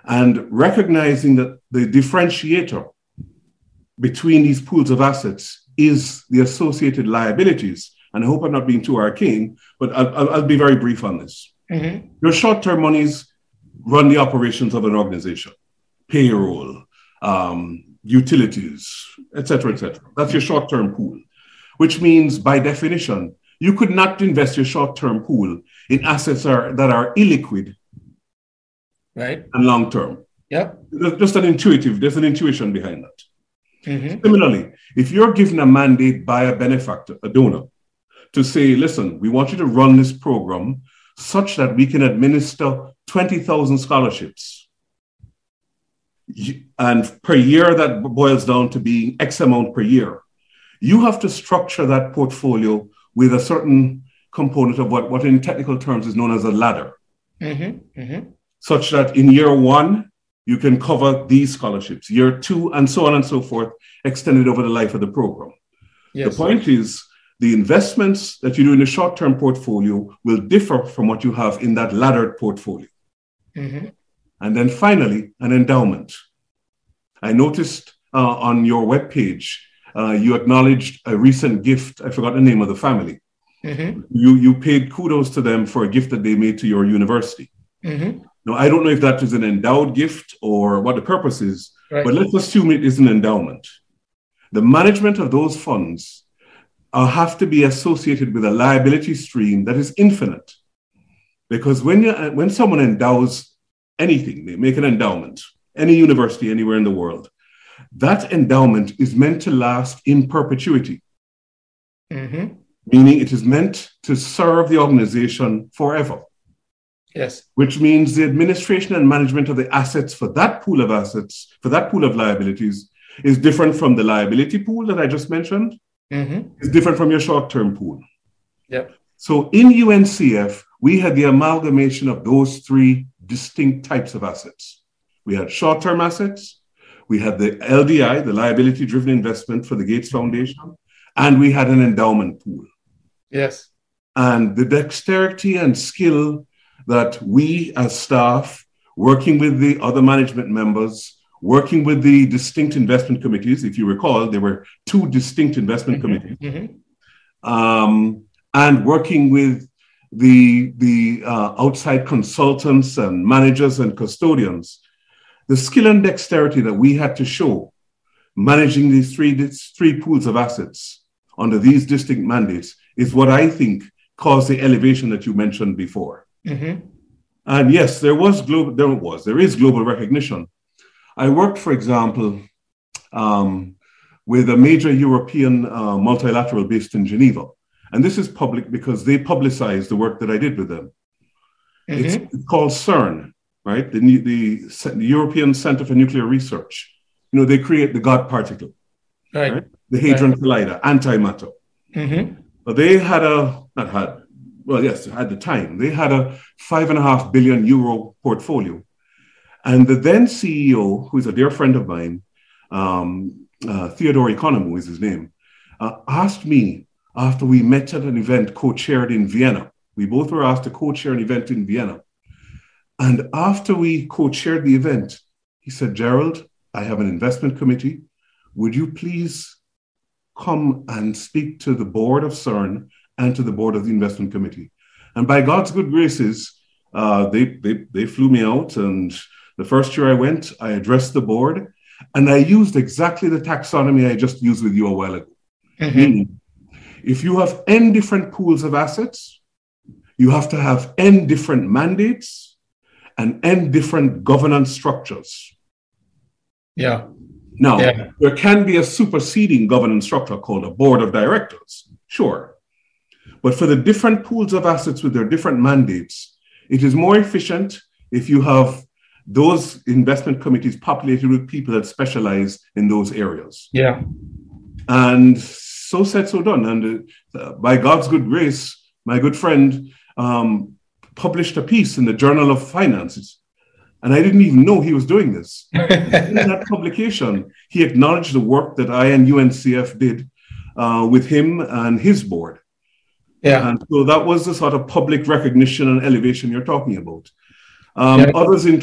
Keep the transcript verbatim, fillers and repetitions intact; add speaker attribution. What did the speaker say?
Speaker 1: and recognizing that the differentiator between these pools of assets is the associated liabilities. And I hope I'm not being too arcane, but I'll, I'll, I'll be very brief on this. Mm-hmm. Your short-term monies run the operations of an organization, payroll, um, utilities, et cetera, et cetera. That's your short-term pool, which means by definition, you could not invest your short-term pool in assets are, that are illiquid,
Speaker 2: right,
Speaker 1: and long-term.
Speaker 2: Yep.
Speaker 1: There's just an intuitive, there's an intuition behind that.
Speaker 2: Mm-hmm.
Speaker 1: Similarly, if you're given a mandate by a benefactor, a donor, to say, listen, we want you to run this program such that we can administer twenty thousand scholarships. And per year, that boils down to being X amount per year. You have to structure that portfolio with a certain component of what, what in technical terms is known as a ladder.
Speaker 2: Mm-hmm. Mm-hmm.
Speaker 1: Such that in year one, you can cover these scholarships, year two, and so on and so forth, extended over the life of the program. Yes. The point is, the investments that you do in a short-term portfolio will differ from what you have in that laddered portfolio.
Speaker 2: Mm-hmm.
Speaker 1: And then finally, an endowment. I noticed uh, on your webpage, uh, you acknowledged a recent gift. I forgot the name of the family.
Speaker 2: Mm-hmm.
Speaker 1: You, you paid kudos to them for a gift that they made to your university.
Speaker 2: Mm-hmm.
Speaker 1: Now, I don't know if that is an endowed gift or what the purpose is,
Speaker 2: right.
Speaker 1: But let's assume it is an endowment. The management of those funds uh, have to be associated with a liability stream that is infinite. Because when, you, when someone endows anything, they make an endowment, any university anywhere in the world, that endowment is meant to last in perpetuity.
Speaker 2: Mm-hmm.
Speaker 1: Meaning it is meant to serve the organization forever.
Speaker 2: Yes.
Speaker 1: Which means the administration and management of the assets for that pool of assets, for that pool of liabilities, is different from the liability pool that I just mentioned.
Speaker 2: Mm-hmm.
Speaker 1: It's different from your short-term pool.
Speaker 2: Yep.
Speaker 1: So in U N C F, we had the amalgamation of those three distinct types of assets. We had short-term assets, we had the L D I, the liability-driven investment for the Gates Foundation, and we had an endowment pool.
Speaker 2: Yes.
Speaker 1: And the dexterity and skill that we as staff, working with the other management members, working with the distinct investment committees, if you recall, there were two distinct investment
Speaker 2: mm-hmm.
Speaker 1: committees,
Speaker 2: mm-hmm.
Speaker 1: um, and working with the, the uh, outside consultants and managers and custodians, the skill and dexterity that we had to show managing these three, these three pools of assets under these distinct mandates is what I think caused the elevation that you mentioned before.
Speaker 2: Mm-hmm.
Speaker 1: And yes, there was global, there was, there is global recognition. I worked, for example, um, with a major European uh, multilateral based in Geneva. And this is public because they publicized the work that I did with them. Mm-hmm. It's called CERN, right? The, the, the European Center for Nuclear Research. You know, they create the God particle,
Speaker 2: right?
Speaker 1: right? The Hadron
Speaker 2: right.
Speaker 1: Collider, antimatter.
Speaker 2: Mm-hmm.
Speaker 1: But they had a, not had, well, yes, at the time, they had a five and a half billion euro portfolio. And the then C E O, who is a dear friend of mine, um, uh, Theodore Economou is his name, uh, asked me after we met at an event co-chaired in Vienna. We both were asked to co-chair an event in Vienna. And after we co-chaired the event, he said, Gerald, I have an investment committee. Would you please come and speak to the board of CERN and to the board of the investment committee? And by God's good graces, uh, they, they, they flew me out. And the first year I went, I addressed the board, and I used exactly the taxonomy I just used with you a while ago. Mm-hmm. Meaning, if you have N different pools of assets, you have to have N different mandates and N different governance structures.
Speaker 2: Yeah.
Speaker 1: Now,
Speaker 2: yeah.
Speaker 1: there can be a superseding governance structure called a board of directors, sure. But for the different pools of assets with their different mandates, it is more efficient if you have those investment committees populated with people that specialize in those areas.
Speaker 2: Yeah.
Speaker 1: And so said, so done. And uh, by God's good grace, my good friend um, published a piece in the Journal of Finances. And I didn't even know he was doing this. In that publication, he acknowledged the work that I and U N C F did uh, with him and his board.
Speaker 2: Yeah.
Speaker 1: And so that was the sort of public recognition and elevation you're talking about. Um,
Speaker 2: yeah.
Speaker 1: Others in